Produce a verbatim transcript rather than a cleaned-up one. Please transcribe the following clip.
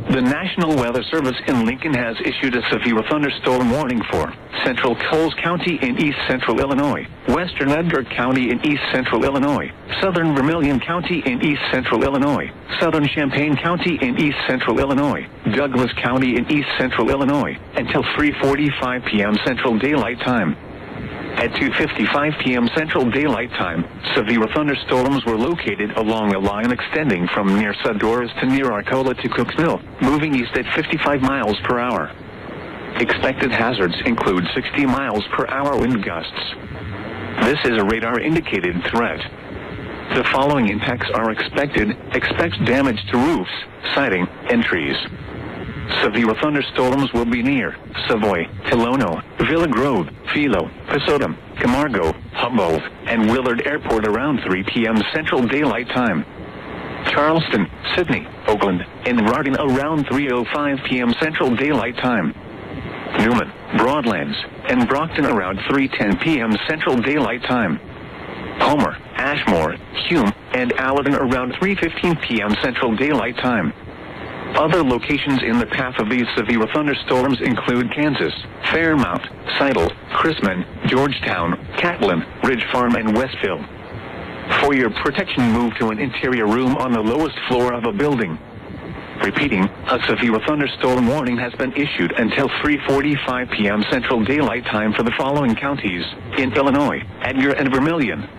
The National Weather Service in Lincoln has issued a severe thunderstorm warning for central Coles County in east central Illinois, western Edgar County in east central Illinois, southern Vermilion County in east central Illinois, southern Champaign County in east central Illinois, Douglas County in east central Illinois, until three forty-five p.m. Central Daylight Time. At two fifty-five p.m. Central Daylight Time, severe thunderstorms were located along a line extending from near Sadorus to near Arcola to Cooks Mill, moving east at fifty-five miles per hour. Expected hazards include sixty miles per hour wind gusts. This is a radar-indicated threat. The following impacts are expected. Expect damage to roofs, siding, and trees. Severe thunderstorms will be near Savoy, Tilono, Villa Grove, Philo, Pasotum, Camargo, Humboldt, and Willard Airport around three p.m. Central Daylight Time. Charleston, Sydney, Oakland, and Rardin around three oh five p.m. Central Daylight Time. Newman, Broadlands, and Brockton around three ten p.m. Central Daylight Time. Homer, Ashmore, Hume, and Allerton around three fifteen p.m. Central Daylight Time. Other locations in the path of these severe thunderstorms include Kansas, Fairmount, Seidel, Chrisman, Georgetown, Catlin, Ridge Farm, and Westville. For your protection, move to an interior room on the lowest floor of a building. Repeating, a severe thunderstorm warning has been issued until three forty-five p.m. Central Daylight Time for the following counties in Illinois: Edgar and Vermilion,